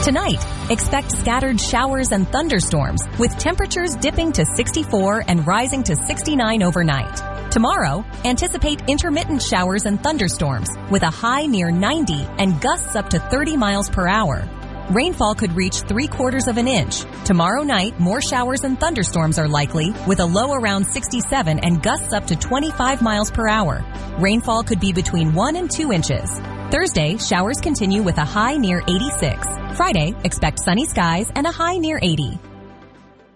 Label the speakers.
Speaker 1: Tonight, expect scattered showers and thunderstorms with temperatures dipping to 64 and rising to 69 overnight. Tomorrow, anticipate intermittent showers and thunderstorms with a high near 90 and gusts up to 30 miles per hour. Rainfall could reach 3/4 of an inch. Tomorrow night, more showers and thunderstorms are likely with a low around 67 and gusts up to 25 miles per hour. Rainfall could be between 1 and 2 inches. Thursday, showers continue with a high near 86. Friday, expect sunny skies and a high near 80.